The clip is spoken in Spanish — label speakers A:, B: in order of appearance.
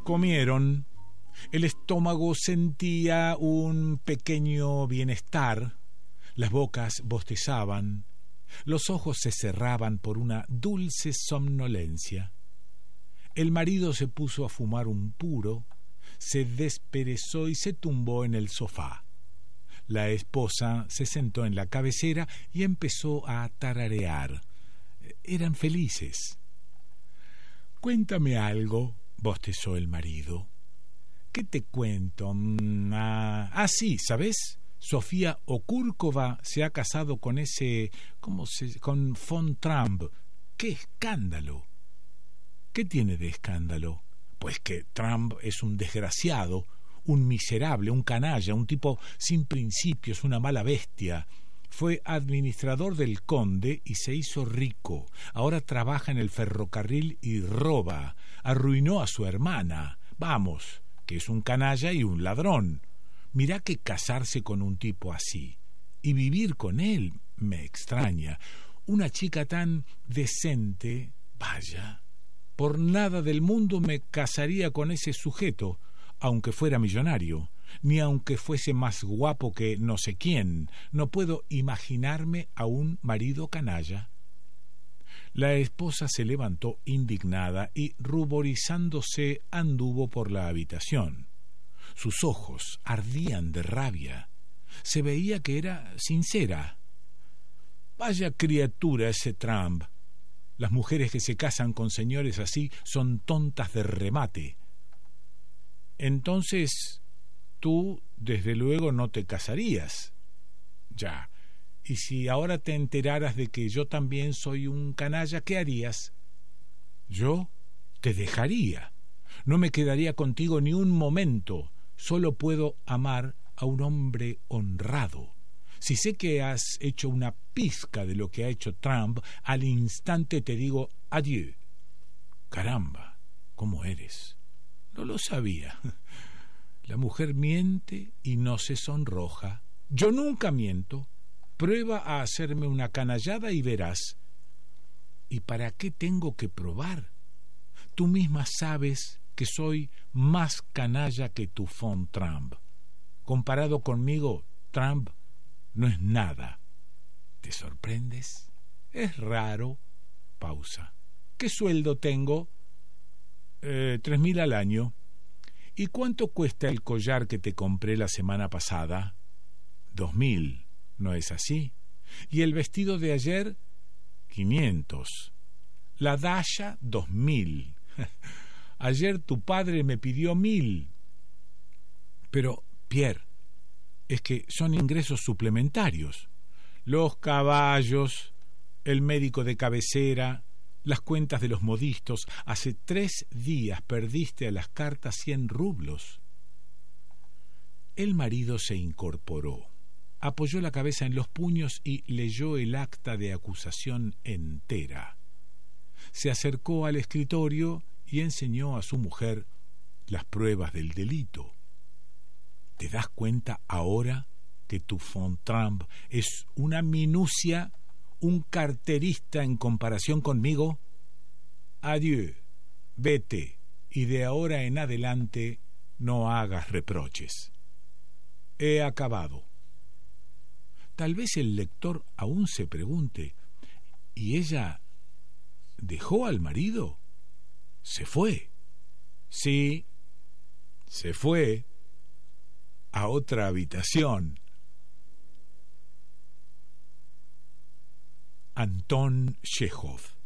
A: Comieron. El estómago sentía un pequeño bienestar, las bocas bostezaban, los ojos se cerraban por una dulce somnolencia. El marido se puso a fumar un puro, se desperezó y se tumbó en el sofá. La esposa se sentó en la cabecera y empezó a tararear. Eran felices. «Cuéntame algo», bostezó el marido. «¿Qué te cuento? Sí, ¿sabes? Sofía Okurkova se ha casado con con von Trump. ¡Qué escándalo!». «¿Qué tiene de escándalo?». «Pues que Trump es un desgraciado, un miserable, un canalla, un tipo sin principios, una mala bestia. Fue administrador del Conde y se hizo rico. Ahora trabaja en el ferrocarril y roba. Arruinó a su hermana. Vamos, que es un canalla y un ladrón. Mirá que casarse con un tipo así y vivir con él me extraña. Una chica tan decente, vaya, por nada del mundo me casaría con ese sujeto, aunque fuera millonario, ni aunque fuese más guapo que no sé quién. No puedo imaginarme a un marido canalla». La esposa se levantó indignada y, ruborizándose, anduvo por la habitación. Sus ojos ardían de rabia. Se veía que era sincera. «Vaya criatura ese Trump. Las mujeres que se casan con señores así son tontas de remate». «Entonces, tú, desde luego, no te casarías». «Ya. Y si ahora te enteraras de que yo también soy un canalla, ¿qué harías?». «¿Yo? Te dejaría. No me quedaría contigo ni un momento. Solo puedo amar a un hombre honrado. Si sé que has hecho una pizca de lo que ha hecho Trump, al instante te digo adieu». «Caramba, ¿cómo eres?». «No lo sabía. La mujer miente y no se sonroja. Yo nunca miento. Prueba a hacerme una canallada y verás». «¿Y para qué tengo que probar? Tú misma sabes que soy más canalla que tu von Trump. Comparado conmigo, Trump no es nada». «¿Te sorprendes? Es raro». Pausa. «¿Qué sueldo tengo?». 3.000 al año». «¿Y cuánto cuesta el collar que te compré la semana pasada?». 2.000, ¿no es así? «¿Y el vestido de ayer?». 500. «La daya, 2.000. Ayer tu padre me pidió 1.000. «Pero, Pierre, es que son ingresos suplementarios. Los caballos, el médico de cabecera, las cuentas de los modistos. Hace 3 días perdiste a las cartas 100 rublos». El marido se incorporó, apoyó la cabeza en los puños y leyó el acta de acusación entera. Se acercó al escritorio y enseñó a su mujer las pruebas del delito. ¿Te das cuenta ahora que tu von Trump es una minucia, un carterista en comparación conmigo? Adieu, vete, y de ahora en adelante no hagas reproches. He acabado». Tal vez el lector aún se pregunte, ¿y ella dejó al marido? ¿Se fue? Sí, se fue a otra habitación. Anton Chejov.